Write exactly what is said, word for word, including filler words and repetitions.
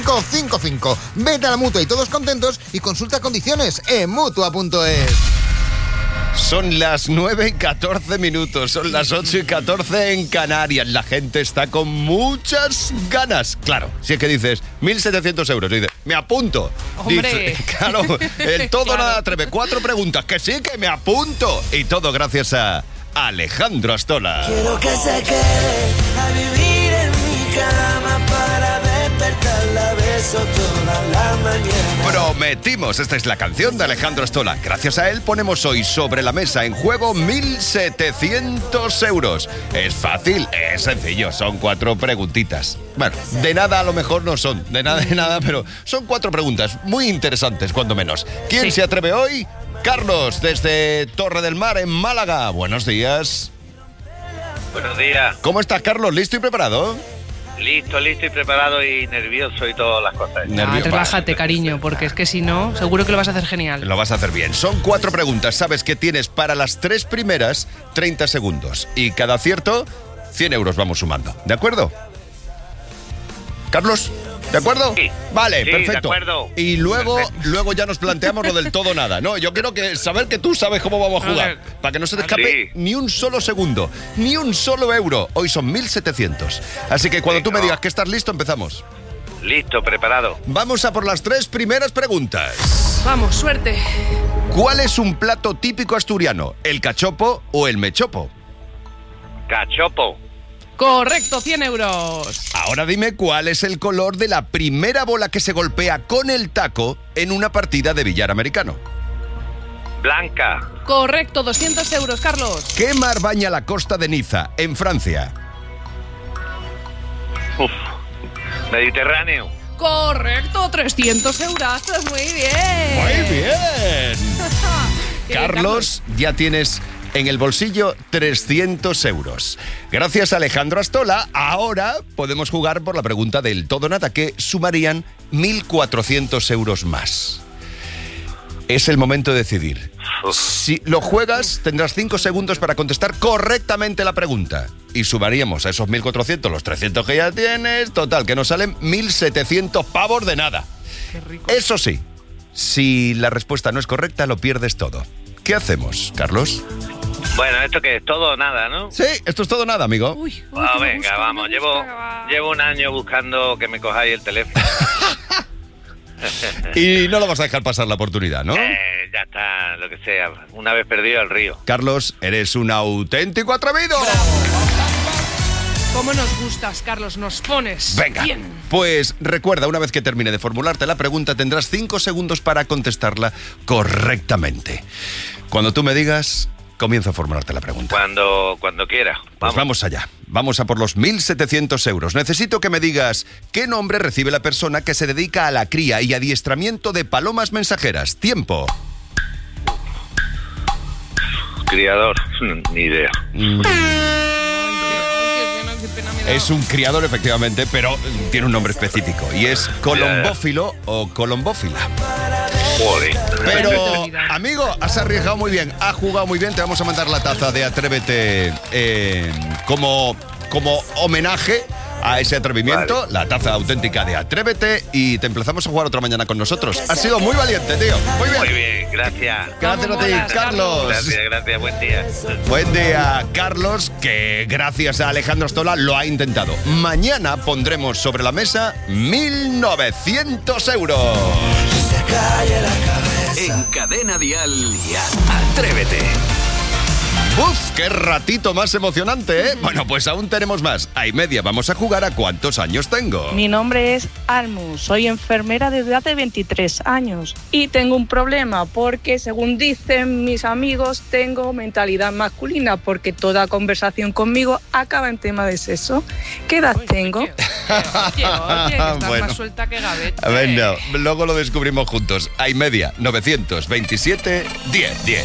cinco cinco cinco. Vete a la Mutua y todos contentos y consulta condiciones en Mutua punto es. Son las nueve y catorce minutos, son las ocho y catorce en Canarias. La gente está con muchas ganas. Claro, si es que dices mil setecientos euros, dices, me apunto. ¡Hombre! Dice, claro, el todo Claro. nada atreve. Cuatro preguntas, que sí, que me apunto. Y todo gracias a Alejandro Astola. Quiero que se quede a vivir en mi cama para despertarla, beso toda la mañana. Prometimos, esta es la canción de Alejandro Astola. Gracias a él ponemos hoy sobre la mesa en juego mil setecientos euros. Es fácil, es sencillo, son cuatro preguntitas. Bueno, de nada a lo mejor no son, de nada de nada, pero son cuatro preguntas muy interesantes, cuando menos. ¿Quién Sí. se atreve hoy? Carlos, desde Torre del Mar, en Málaga. Buenos días. Buenos días. ¿Cómo estás, Carlos? ¿Listo y preparado? Listo, listo y preparado y nervioso y todas las cosas. Ah, Nervio- relájate, cariño, porque es que si no, seguro que lo vas a hacer genial. Lo vas a hacer bien. Son cuatro preguntas. Sabes que tienes para las tres primeras treinta segundos. Y cada acierto, cien euros vamos sumando. ¿De acuerdo? ¿Carlos? ¿De acuerdo? Sí. Vale, Sí, de perfecto. acuerdo. Y luego, Perfecto. luego ya nos planteamos lo del todo nada. No, yo quiero que saber que tú sabes cómo vamos a A jugar. ver. Para que no se te escape Sí. ni un solo segundo, ni un solo euro. Hoy son mil setecientos. Así que cuando tú me Venga. digas que estás listo, empezamos. Listo, preparado. Vamos a por las tres primeras preguntas. Vamos, suerte. ¿Cuál es un plato típico asturiano? ¿El cachopo o el mechopo? Cachopo. Correcto, cien euros. Ahora dime cuál es el color de la primera bola que se golpea con el taco en una partida de billar americano. Blanca. Correcto, doscientos euros, Carlos. ¿Qué mar baña la costa de Niza, en Francia? Uf. Mediterráneo. Correcto, trescientos euros. Estás muy bien. Muy bien. Qué bien, Carlos, ya tienes en el bolsillo trescientos euros. Gracias a Alejandro Astola, ahora podemos jugar por la pregunta del todo nada, que sumarían mil cuatrocientos euros más. Es el momento de decidir. Uf. Si lo juegas, tendrás cinco segundos para contestar correctamente la pregunta. Y sumaríamos a esos mil cuatrocientos los trescientos que ya tienes. Total, que nos salen mil setecientos pavos de nada. Qué rico. Eso sí, si la respuesta no es correcta, lo pierdes todo. ¿Qué hacemos, Carlos? Bueno, esto que es todo o nada, ¿no? Sí, esto es todo nada, amigo. Uy, uy, Ah, que me venga, gusta, vamos. me Llevo, gusta, va. llevo un año buscando que me cojáis el teléfono. Y no lo vas a dejar pasar la oportunidad, ¿no? Eh, ya está, lo que sea. Una vez perdido el río. Carlos, eres un auténtico atrevido. ¿Cómo nos gustas, Carlos? Nos pones. Venga, Bien. pues recuerda, una vez que termine de formularte la pregunta, tendrás cinco segundos para contestarla correctamente. Cuando tú me digas, comienzo a formularte la pregunta. Cuando, cuando quiera. Pues Vamos. vamos allá. Vamos a por los mil setecientos euros. Necesito que me digas qué nombre recibe la persona que se dedica a la cría y adiestramiento de palomas mensajeras. Tiempo. Criador. Ni idea. Mm, Ay, qué pena, qué pena me da. Es un criador, efectivamente, pero tiene un nombre específico. Y es colombófilo o colombófila. Joder. Pero, amigo, has arriesgado muy bien, has jugado muy bien. Te vamos a mandar la taza de Atrévete eh, como, como homenaje a ese atrevimiento, Vale. la taza auténtica de Atrévete, y te emplazamos a jugar otra mañana con nosotros. Has sido muy valiente, tío. Muy bien. Muy bien, gracias. Gracias a Vamos, ti, molas, Carlos. Gracias, gracias. Buen día. Buen día, Carlos, que gracias a Alejandro Astola lo ha intentado. Mañana pondremos sobre la mesa mil novecientos euros. Se cae la cabeza. En Cadena Dial, Atrévete. ¡Uf! ¡Qué ratito más emocionante, eh! Bueno, pues aún tenemos más. A y media vamos a jugar a cuántos años tengo. Mi nombre es Almus, soy enfermera desde hace veintitrés años y tengo un problema porque, según dicen mis amigos, tengo mentalidad masculina porque toda conversación conmigo acaba en tema de sexo. ¿Qué edad Oye, tengo? Oye, oye, oye, que estás Bueno. más suelta que gavete. A ver, no, luego lo descubrimos juntos. A y media, novecientos veintisiete, diez, diez.